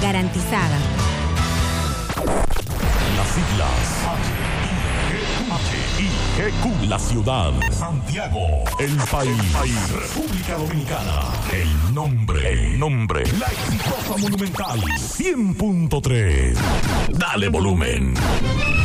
garantizada. Las siglas H-I-G-Q. La ciudad. Santiago. El país. República Dominicana. El nombre. La exitosa Monumental 100.3. Dale volumen.